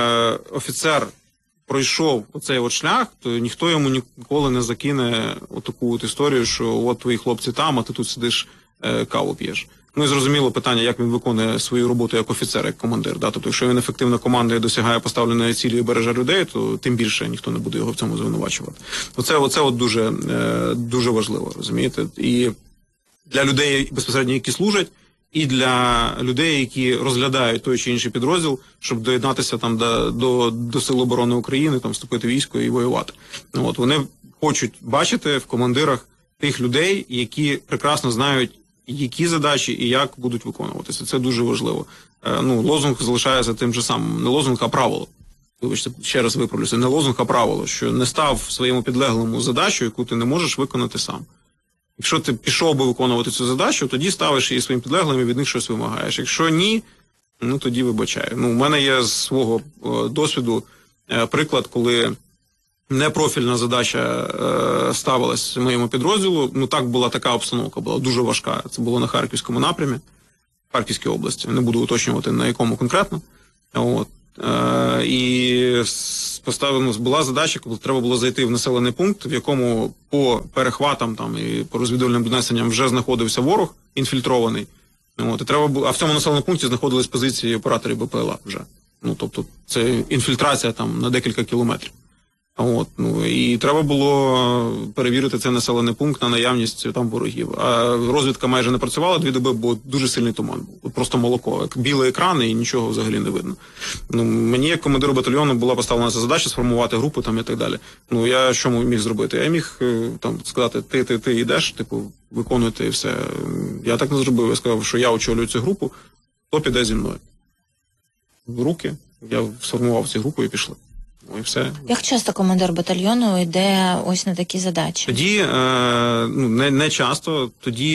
офіцер пройшов оцей от шлях, то ніхто йому ніколи не закине отаку от історію, що от твої хлопці там, а ти тут сидиш, е, каву п'єш. Ну і зрозуміло питання, як він виконує свою роботу як офіцер, як командир. Да? Тобто, якщо він ефективно командує, досягає поставленої цілі і береже людей, то тим більше ніхто не буде його в цьому звинувачувати. Оце, оце от дуже, е, дуже важливо, розумієте? І для людей, безпосередньо, які служать, і для людей, які розглядають той чи інший підрозділ, щоб доєднатися там до, до, до Сил оборони України, там вступити в військо і воювати. От, вони хочуть бачити в командирах тих людей, які прекрасно знають, які задачі і як будуть виконуватися. Це дуже важливо. Е, ну, лозунг залишається тим же самим. Не лозунг, а правило. Вибачте, ще раз виправлюся. Не лозунг, а правило, що не став своєму підлеглому задачу, яку ти не можеш виконати сам. Якщо ти пішов би виконувати цю задачу, тоді ставиш її своїм підлеглим і від них щось вимагаєш. Якщо ні, ну тоді вибачаю. Ну, у мене є з свого о, досвіду е, приклад, коли непрофільна задача е, ставилась моєму підрозділу. Ну так була така обстановка, була дуже важка. Це було на Харківському напрямі, Харківській області. Не буду уточнювати, на якому конкретно. От. Е, і поставлена була задача, коли треба було зайти в населений пункт, в якому по перехватам там і по розвідувальним донесенням вже знаходився ворог інфільтрований. От, і треба було, а в цьому населеному пункті знаходились позиції операторів БПЛА вже. Ну, тобто, це інфільтрація там на декілька кілометрів. От, ну, і треба було перевірити цей населений пункт на наявність там ворогів. А розвідка майже не працювала дві доби, бо дуже сильний туман був. Просто молоко. Білий екран і нічого взагалі не видно. Ну, мені, як командиру батальйону, була поставлена ця задача сформувати групу там і так далі. Ну, я що міг зробити? Я міг там сказати, ти, ти, ти йдеш, типу, виконуйте і все. Я так не зробив. Я сказав, що я очолюю цю групу, хто піде зі мною. В руки. Я сформував цю групу і пішли. Ну, і все. Як часто командир батальйону йде ось на такі задачі? Тоді, е, ну, не, не часто, тоді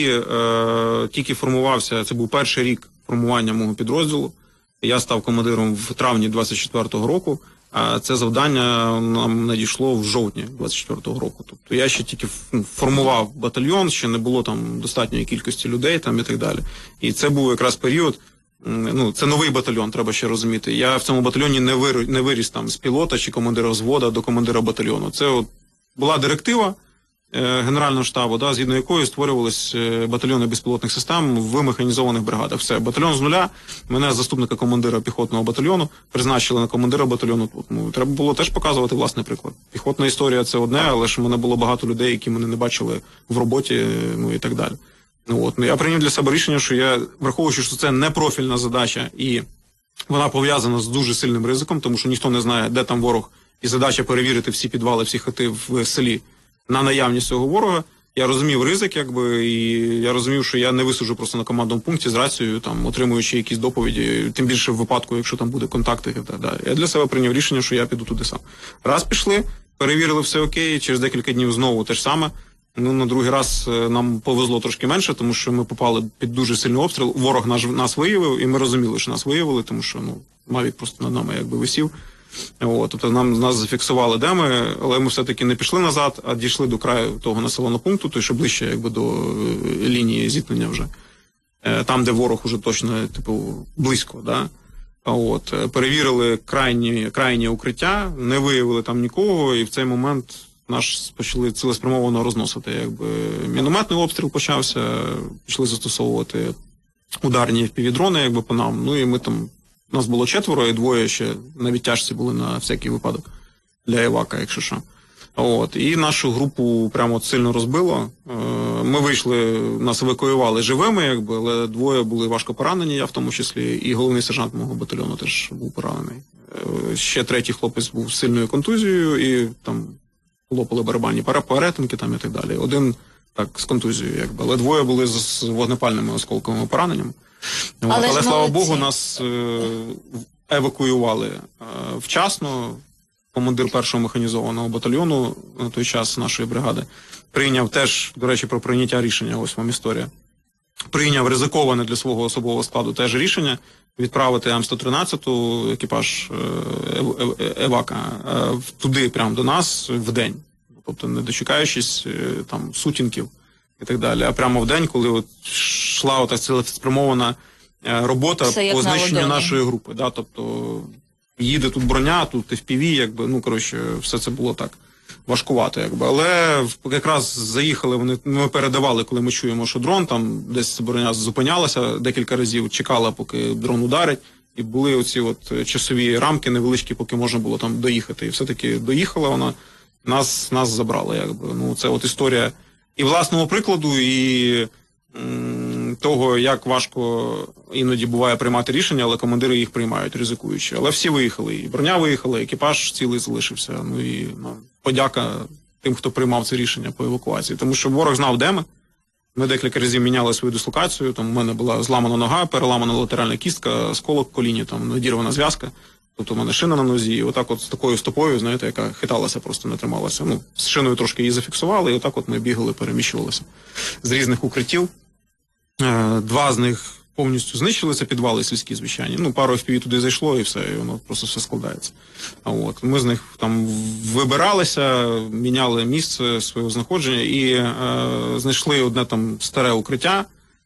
е, тільки формувався, це був перший рік формування мого підрозділу. Я став командиром в травні двадцять четвертого року, а це завдання нам надійшло в жовтні двадцять четвертого року. Тобто я ще тільки формував батальйон, ще не було там достатньої кількості людей там і так далі. І це був якраз період. Ну, це новий батальйон, треба ще розуміти. Я в цьому батальйоні не виріс, не виріс там з пілота чи командира взвода до командира батальйону. Це от була директива е, Генерального штабу, да, згідно якої створювались е, батальйони безпілотних систем в механізованих бригадах. Все, батальйон з нуля, мене заступника командира піхотного батальйону призначили на командира батальйону тут. Ну, треба було теж показувати власний приклад. Піхотна історія – це одне, але ж в мене було багато людей, які мене не бачили в роботі, ну і так далі. Ну, от, ну, я прийняв для себе рішення, що я, враховуючи, що це не профільна задача і вона пов'язана з дуже сильним ризиком, тому що ніхто не знає, де там ворог, і задача перевірити всі підвали, всі хати в селі на наявність цього ворога. Я розумів ризик, якби, і я розумів, що я не висаджу просто на командному пункті з рацією, там, отримуючи якісь доповіді, тим більше в випадку, якщо там буде контакти і так далі. Я для себе прийняв рішення, що я піду туди сам. Раз пішли, перевірили все окей, через декілька днів знову те ж саме. Ну, на другий раз нам повезло трошки менше, тому що ми попали під дуже сильний обстріл. Ворог наш, нас виявив, і ми розуміли, що нас виявили, тому що, ну, Мавік просто над нами якби висів. От, тобто нам, нас зафіксували, де ми, але ми все-таки не пішли назад, а дійшли до краю того населеного пункту, той, що ближче якби до лінії зіткнення вже. Там, де ворог уже точно, типу, близько, да. От, перевірили крайні, крайні укриття, не виявили там нікого, і в цей момент наш почали цілеспрямовано розносити, якби мінометний обстріл почався, почали застосовувати ударні еф пі ві-дрони, якби по нам. Ну і ми там, нас було четверо, і двоє ще на відтяжці були на всякий випадок для евака, якщо що. От, і нашу групу прямо сильно розбило. Ми вийшли, нас евакуювали живими, якби, але двоє були важко поранені, я в тому числі, і головний сержант мого батальйону теж був поранений. Ще третій хлопець був з сильною контузією, і там лопали барабанні перетинки там і так далі. Один так з контузією, якби, але двоє були з вогнепальними осколковими пораненняями. Але, але слава Богу, нас е, евакуювали е, вчасно. Командир першого механізованого батальйону на той час нашої бригади прийняв теж, до речі, про прийняття рішення, ось вам історія. Прийняв ризиковане для свого особового складу теж рішення відправити М сто тринадцять, екіпаж евака, туди, прямо до нас, в день. Тобто не дочекаючись там сутінків і так далі, а прямо в день, коли от йшла ота цілеспрямована робота по знищенню нашої групи. Да? Тобто їде тут броня, тут еф пі ві, якби, ну, коротше, все це було так важкувато, якби. Але якраз заїхали, вони, ми передавали, коли ми чуємо, що дрон, там десь броня зупинялася декілька разів, чекала, поки дрон ударить, і були оці от часові рамки невеличкі, поки можна було там доїхати. І все-таки доїхала вона, нас, нас забрала, якби. Ну, це от історія і власного прикладу, і м, того, як важко іноді буває приймати рішення, але командири їх приймають, ризикуючи. Але всі виїхали, і броня виїхала, екіпаж цілий залишився. Ну і ну, подяка тим, хто приймав це рішення по евакуації. Тому що ворог знав, де ми. Ми декілька разів міняли свою дислокацію. Там у мене була зламана нога, переламана латеральна кістка, сколок в коліні, там надірвана зв'язка. Тобто у мене шина на нозі, і отак от з такою стопою, знаєте, яка хиталася, просто не трималася. Ну, з шиною трошки її зафіксували, і отак от ми бігали, переміщувалися з різних укриттів. Два з них повністю знищилися підвали сільські звичайні. Ну, пару еф пі ві туди зайшло і все, і воно просто все складається. А от ми з них там вибиралися, міняли місце свого знаходження і е, знайшли одне там старе укриття,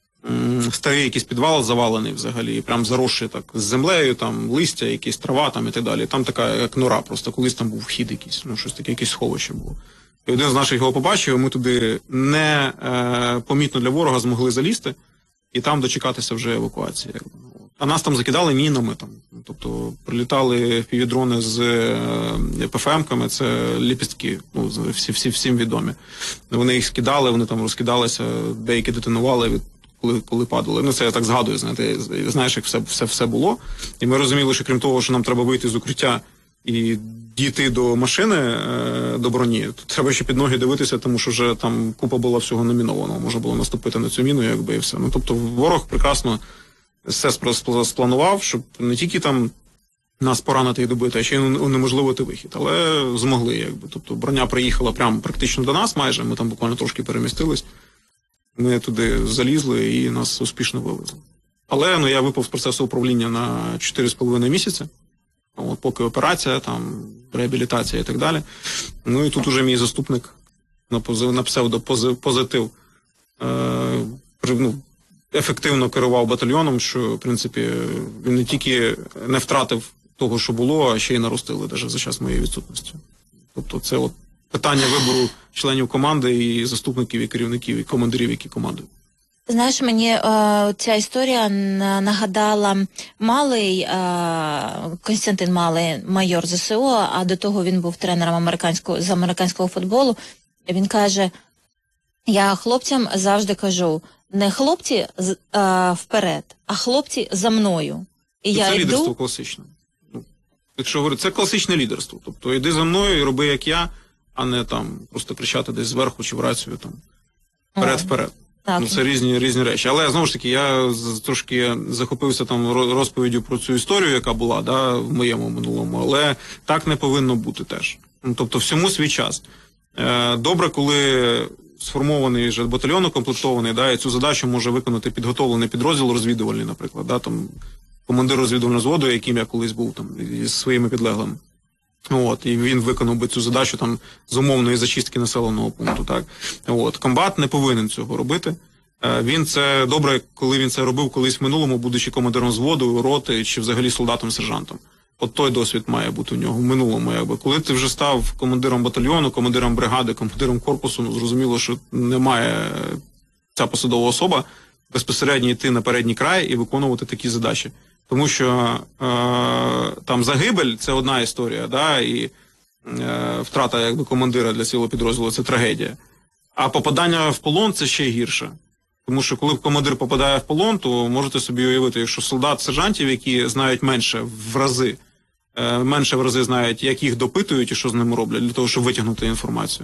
е, старий якийсь підвал завалений взагалі, прям заросший так з землею, там листя, якісь трава там і так далі. Там така як нора, просто колись там був вхід якийсь, ну щось таке, якесь сховище було. І один з наших його побачив, ми туди не е, помітно для ворога змогли залізти і там дочекатися вже евакуації. А нас там закидали мінами, там, тобто прилітали півдрони з е, пе еф емками, це ліпістки, ну, всі, всі, всім відомі. Вони їх скидали, вони там розкидалися, деякі детонували, коли, коли падали. Ну, це я так згадую, знаєте, знаєш, як все, все, все було. І ми розуміли, що крім того, що нам треба вийти з укриття і дійти до машини, е, до броні, то треба ще під ноги дивитися, тому що вже там купа була всього номінованого, можна було наступити на цю міну, якби, і все. Ну, тобто ворог прекрасно все спланував, щоб не тільки там нас поранити і добити, а ще й унеможливити вихід. Але змогли, якби. Тобто броня приїхала прямо практично до нас майже, ми там буквально трошки перемістились. Ми туди залізли і нас успішно вивезли. Але ну, я випав з процесу управління на чотири з половиною місяці. От, поки операція, там, реабілітація і так далі. Ну і тут уже мій заступник на, позив, на псевдопозитив е, ну, ефективно керував батальйоном, що, в принципі, він не тільки не втратив того, що було, а ще й наростили навіть за час моєї відсутності. Тобто це от питання вибору членів команди і заступників, і керівників, і командирів, які командують. Знаєш, мені е, ця історія нагадала Малий, е, Костянтин Малий, майор зе се о, а до того він був тренером американського, з американського футболу. Він каже, я хлопцям завжди кажу, не хлопці е, вперед, а хлопці за мною. І я це йду... лідерство класичне. Ну, якщо говорити, це класичне лідерство. Тобто йди за мною і роби як я, а не там просто кричати десь зверху чи в рацію там вперед-вперед. Так. Ну, це різні, різні речі. Але, знову ж таки, я трошки захопився там розповіддю про цю історію, яка була, да, в моєму минулому, але так не повинно бути теж. Ну, тобто, всьому свій час. Е, добре, коли сформований вже батальйон укомплектований, да, і цю задачу може виконати підготовлений підрозділ розвідувальний, наприклад, да, там, командир розвідувального зводу, яким я колись був там, із своїми підлеглими. От, і він виконав би цю задачу там з умовної зачистки населеного пункту. Так? От, комбат не повинен цього робити. Е, він це добре, коли він це робив колись в минулому, будучи командиром взводу, роти чи взагалі солдатом-сержантом. От той досвід має бути у нього в минулому. Якби. Коли ти вже став командиром батальйону, командиром бригади, командиром корпусу, ну, зрозуміло, що немає ця посадова особа безпосередньо йти на передній край і виконувати такі задачі. Тому що е, там загибель – це одна історія, да, і е, втрата якби, командира для цілого підрозділу – це трагедія. А попадання в полон – це ще гірше. Тому що коли командир попадає в полон, то можете собі уявити, якщо солдат-сержантів, які знають менше в рази, е, менше в рази знають, як їх допитують і що з ними роблять, для того, щоб витягнути інформацію.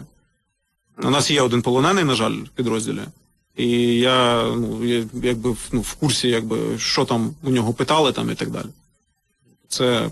У нас є один полонений, на жаль, в підрозділі. І я, ну, я якби ну, в курсі, якби, що там у нього питали там і так далі. Це,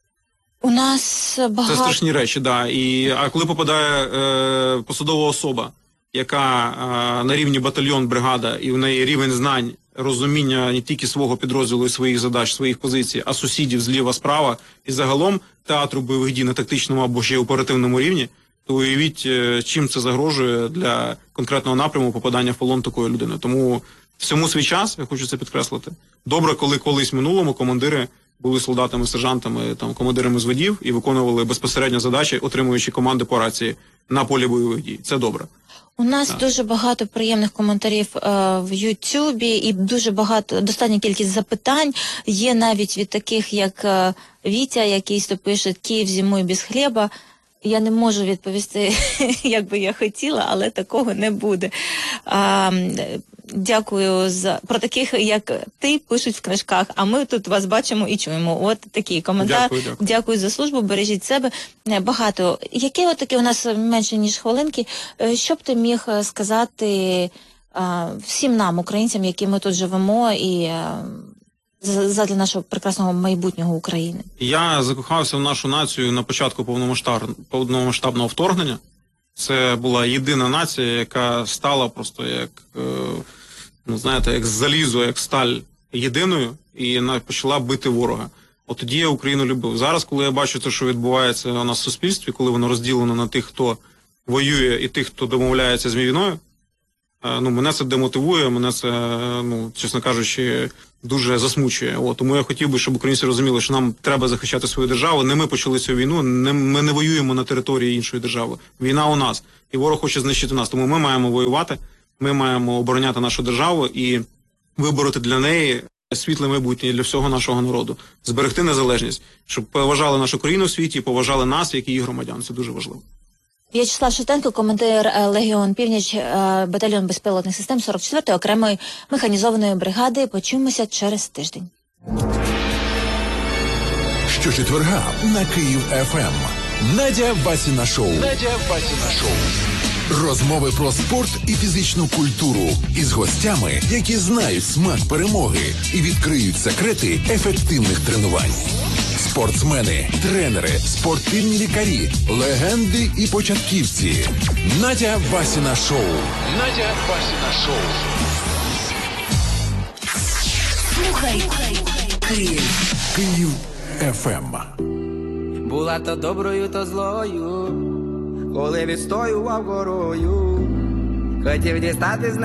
у нас багато... це страшні речі, да. І, а коли попадає е, посадова особа, яка е, на рівні батальйон, бригада, і в неї рівень знань, розуміння не тільки свого підрозділу і своїх задач, своїх позицій, а сусідів зліва-справа, і загалом театру бойових дій на тактичному або ще й оперативному рівні, то уявіть, чим це загрожує для конкретного напряму попадання в полон такої людини. Тому всьому свій час, я хочу це підкреслити. Добре, коли колись в минулому командири були солдатами, сержантами, там, командирами зводів і виконували безпосередньо задачі, отримуючи команди по рації на полі бойових дій. Це добре. У нас так. дуже багато приємних коментарів е, в Ютубі і дуже багато, достатня кількість запитань. Є навіть від таких, як е, Вітя, якийсь то пише «Київ зимою без хліба». Я не можу відповісти, як би я хотіла, але такого не буде. А, дякую за про таких, як ти, пишуть в книжках, а ми тут вас бачимо і чуємо. От такий коментар. Дякую, дякую. Дякую за службу, бережіть себе. Багато. Які от такі у нас менше, ніж хвилинки, що б ти міг сказати а, всім нам, українцям, які ми тут живемо, і а, задля нашого прекрасного майбутнього України? Я закохався в нашу націю на початку повномасштаб... повномасштабного вторгнення. Це була єдина нація, яка стала просто як, ну знаєте, як залізо, як сталь єдиною і почала бити ворога. От тоді я Україну любив. Зараз, коли я бачу те, що відбувається у нас в суспільстві, коли воно розділено на тих, хто воює, і тих, хто домовляється з війною, ну, мене це демотивує, мене це, ну, чесно кажучи, дуже засмучує. От, тому я хотів би, щоб українці розуміли, що нам треба захищати свою державу. Не ми почали цю війну, не, ми не воюємо на території іншої держави. Війна у нас, і ворог хоче знищити нас. Тому ми маємо воювати, ми маємо обороняти нашу державу і вибороти для неї світле майбутнє для всього нашого народу. Зберегти незалежність, щоб поважали нашу країну в світі і поважали нас, як її громадян. Це дуже важливо. В'ячеслав Шостенко, командир Легіон Північ, батальйон безпілотних систем сорок четвертої окремої механізованої бригади. Почуємося через тиждень. Щочетверга на Київ еф ем. Надя Васіна шоу. Надя Васіна шоу. Розмови про спорт і фізичну культуру із гостями, які знають смак перемоги і відкриють секрети ефективних тренувань. Спортсмени, тренери, спортивні лікарі, легенди і початківці. Надя Васіна шоу. Надя Васіна шоу. Слухай Київ. Київ еф ем. Була то доброю, то злою, коли відстоював горою, хотів дістати з